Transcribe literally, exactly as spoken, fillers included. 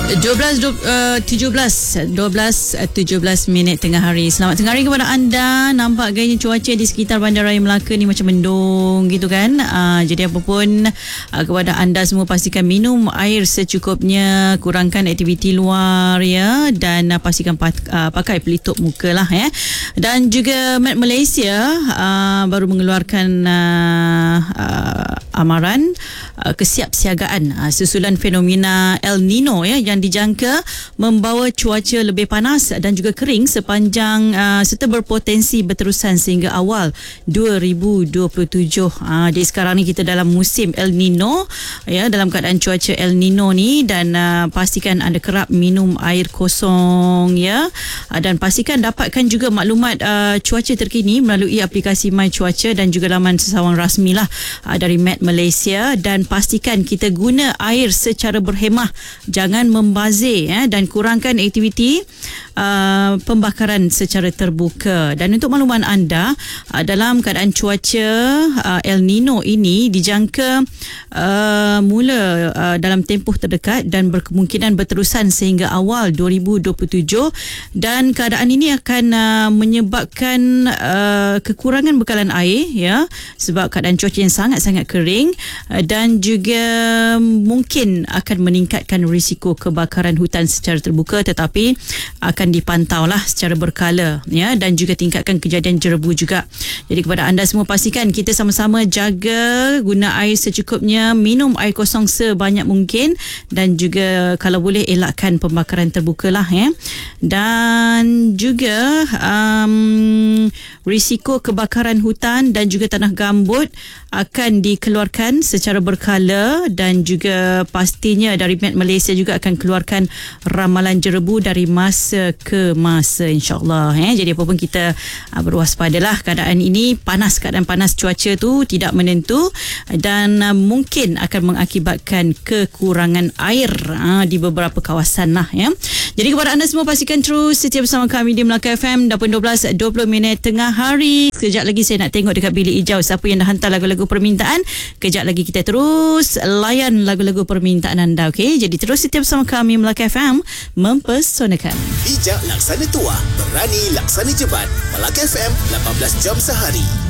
dua belas tujuh belas minit tengah hari. Selamat tengah hari kepada anda. Nampak gayanya cuaca di sekitar Bandaraya Melaka ni macam mendung gitu kan. Uh, jadi apa pun uh, kepada anda semua, pastikan minum air secukupnya, kurangkan aktiviti luar ya, dan uh, pastikan pat- uh, pakai pelitup muka lah ya. Dan juga Met Malaysia uh, baru mengeluarkan uh, uh, amaran uh, kesiapsiagaan uh, susulan fenomena El Nino ya, yang dijangka membawa cuaca lebih panas dan juga kering sepanjang uh, serta berpotensi berterusan sehingga awal dua ribu dua puluh tujuh. Uh, jadi sekarang ni kita dalam musim El Nino ya, dalam keadaan cuaca El Nino ni, dan uh, pastikan anda kerap minum air kosong ya, uh, dan pastikan dapatkan juga maklumat uh, cuaca terkini melalui aplikasi My Cuaca dan juga laman sesawang rasmi lah uh, dari Met Malaysia. Dan pastikan kita guna air secara berhemah, jangan membazir eh, dan kurangkan aktiviti uh, pembakaran secara terbuka. Dan untuk makluman anda, uh, dalam keadaan cuaca uh, El Nino ini dijangka uh, mula uh, dalam tempoh terdekat dan berkemungkinan berterusan sehingga awal dua ribu dua puluh tujuh, dan keadaan ini akan uh, menyebabkan uh, kekurangan bekalan air ya, sebab keadaan cuaca yang sangat-sangat kering, uh, dan juga mungkin akan meningkatkan risiko kebakaran hutan secara terbuka, tetapi akan dipantau lah secara berkala ya, dan juga tingkatkan kejadian jerebu juga. Jadi kepada anda semua, pastikan kita sama-sama jaga guna air secukupnya, minum air kosong sebanyak mungkin, dan juga kalau boleh elakkan pembakaran terbuka lah ya. Dan juga um, risiko kebakaran hutan dan juga tanah gambut akan dikeluarkan secara berkala, dan juga pastinya dari Met Malaysia juga akan keluarkan ramalan jerebu dari masa ke masa, insyaAllah eh. Jadi apa pun kita uh, berwaspadalah. Keadaan ini panas, keadaan panas cuaca tu tidak menentu, dan uh, mungkin akan mengakibatkan kekurangan air uh, di beberapa kawasan lah ya. Jadi kepada anda semua, pastikan terus setia bersama kami di Melaka F M. Dah pun dua belas dua puluh minit tengah hari. Sekejap lagi saya nak tengok dekat bilik hijau siapa yang dah hantar lagu-lagu permintaan. Kejap lagi kita terus layan lagu-lagu permintaan anda, okey? Jadi terus setia bersama kami Melaka F M, mempersonakan. Bijak laksana tua, berani laksana jebat. Melaka F M, lapan belas jam sehari.